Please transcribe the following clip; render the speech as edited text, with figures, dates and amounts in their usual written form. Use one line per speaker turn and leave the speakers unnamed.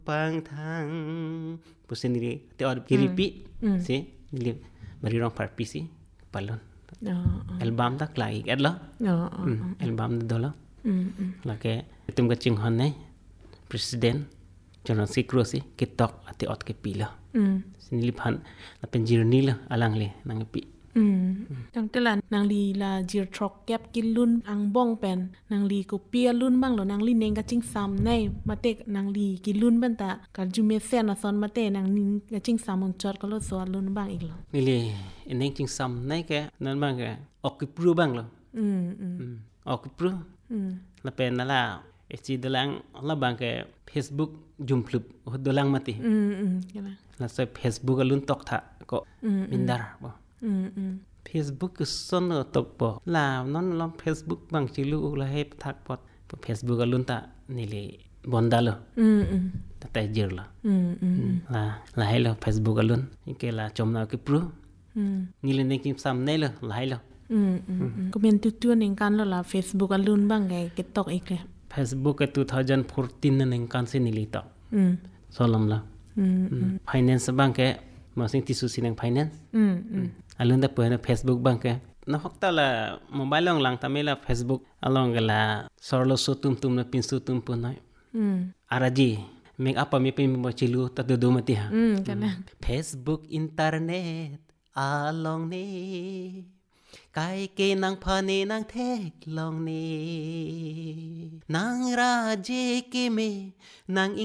pangthang pusin diri te od kiripi si nili bari rong parpi si palon album tak lai adlo album dolo la ke tum ka ching hon nei president jono sikro si kitok ate od ke pila sinili phan la pen jirni la alang le nang pi
จังตะลันนางลีลาจิรทรอกแก็บกินลุ่นอังบ้องเป็นนางลีกูเปียลุ่นบ้างหรอนางลีเนงกะจิงซ้ำในมาเตกนางลีกินลุ่นบันตะกะจุเมเซนอะซอนมาเตนางนิงกะจิงซ้ำมนจอดก็ลดสวนลุ่นบ้างอีกหรอ
นี่เลยเนงจิงซ้ำในแกนั้นบ้างแกออกกิปรูบ้างหรอออกกิปรูละเป็นนั่นล่ะไอซีดลังละบางแก Facebook จุ่มพลุบดลังมาติละใส่ Facebook ลุ่นตกทะก็มินดาร์บ่Facebook ก็สนตกบ่ลาวนั้นลอง Facebook บางจิลูละให้ทักปอด Facebook ก็ลุ่นตะนี่เลยบอนดาลแต่เจอละให้ละ Facebook ก็ลุ่นนี่แกละจมนากิปรูนี่เลยในกิมซ้ำในละให้ละ
ก็เป็นตัวๆในการแล้วล่ะ Facebook ก็ลุ่นบ้างไงเก็ตตกอีกเลย
Facebook ก็2014นั่นเองการสินิลิตะสลมละfinance บางแกมาสิ่งที่สุดสินัง finance อันนั้นแต่เปิดใน Facebook บางแกนอกจากละโมบายลองหลังทำให้ละ Facebook อลองกันละสอร์ลสุตุมนะปินสุตุมปุ่นหน่อยอะไรจีเมกอัพมีเป็นโมจิลูตัดดูมาติฮะ
กันนะ
Facebook อินเทอร์เน็ตอลองนี้ไก่เกนังพานีนังเทกลองนี้นางราเจเกเมนาง